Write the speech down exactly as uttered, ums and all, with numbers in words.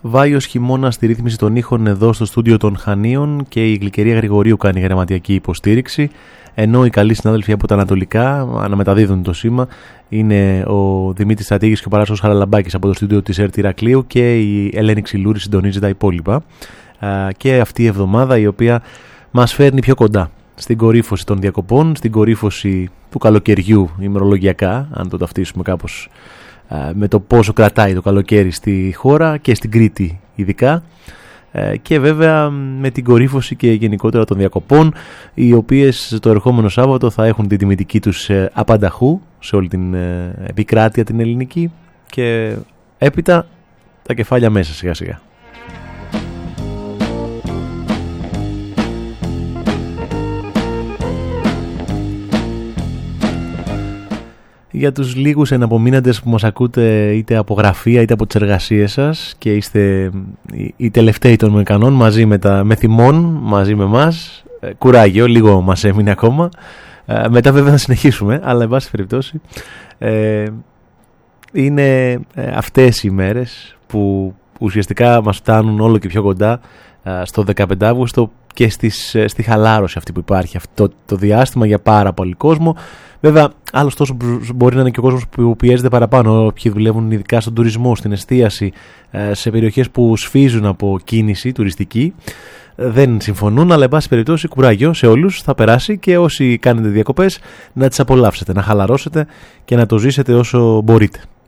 Βάιος χειμώνα στη ρύθμιση των ήχων εδώ στο στούντιο των Χανίων και η Γλυκερία Γρηγορίου κάνει γραμματιακή υποστήριξη, ενώ οι καλοί συνάδελφοι από τα Ανατολικά αναμεταδίδουν το σήμα είναι ο Δημήτρης Στρατήγης και ο Παράσχος Χαραλαμπάκης από το στούντιο της ΕΡΤ Ηρακλείου και η Ελένη Ξυλούρη συντονίζει τα υπόλοιπα. Και αυτή η εβδομάδα η οποία μας φέρνει πιο κοντά στην κορύφωση των διακοπών, στην κορύφωση του καλοκαιριού ημερολογιακά, αν το ταυτίσουμε κάπως με το πόσο κρατάει το καλοκαίρι στη χώρα και στην Κρήτη ειδικά, και βέβαια με την κορύφωση και γενικότερα των διακοπών, οι οποίες το ερχόμενο Σάββατο θα έχουν την τιμητική τους απανταχού σε όλη την επικράτεια την ελληνική και έπειτα τα κεφάλια μέσα σιγά σιγά. Για τους λίγους εναπομείναντες που μας ακούτε είτε από γραφεία είτε από τις εργασίες σας και είστε οι τελευταίοι των Μεκανών μαζί με, τα, με θυμών, μαζί με εμάς, κουράγιο, λίγο μας έμεινε ακόμα, ε, μετά βέβαια θα συνεχίσουμε, αλλά εν πάση περιπτώσει ε, είναι ε, αυτές οι μέρες που ουσιαστικά μας φτάνουν όλο και πιο κοντά ε, στο δεκαπέντε Αυγούστου και στις, στη χαλάρωση αυτή που υπάρχει αυτό το διάστημα για πάρα πολύ κόσμο. Βέβαια, άλλος τόσο μπορεί να είναι και ο κόσμος που πιέζεται παραπάνω. Όποιοι δουλεύουν ειδικά στον τουρισμό, στην εστίαση, σε περιοχές που σφίζουν από κίνηση τουριστική, δεν συμφωνούν. Αλλά, εν πάση περιπτώσει, κουράγιο σε όλους. Θα περάσει και όσοι κάνετε διακοπές να τις απολαύσετε, να χαλαρώσετε και να το ζήσετε όσο μπορείτε.